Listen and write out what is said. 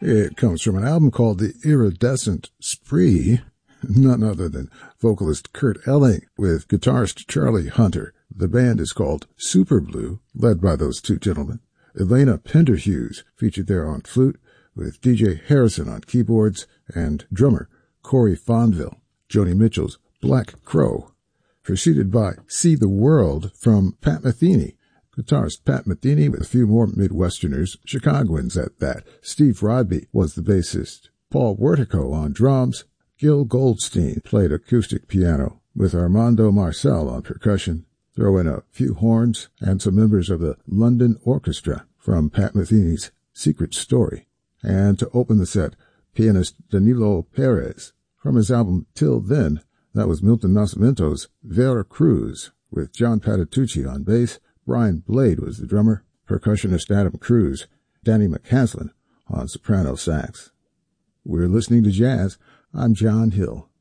It comes from an album called The Iridescent Spree, none other than vocalist Kurt Elling with guitarist Charlie Hunter. The band is called Super Blue, led by those two gentlemen. Elena Penderhughes featured there on flute, with DJ Harrison on keyboards and drummer Corey Fonville. Joni Mitchell's Black Crow, preceded by See the World from Pat Metheny. Guitarist Pat Metheny with a few more Midwesterners, Chicagoans at that. Steve Rodby was the bassist. Paul Wertico on drums. Gil Goldstein played acoustic piano with Armando Marcel on percussion. Throw in a few horns and some members of the London Orchestra from Pat Metheny's Secret Story. And to open the set, pianist Danilo Perez. From his album Till Then, that was Milton Nascimento's Vera Cruz with John Patitucci on bass. Brian Blade was the drummer, percussionist Adam Cruz, Danny McCaslin on soprano sax. We're listening to jazz. I'm John Hill.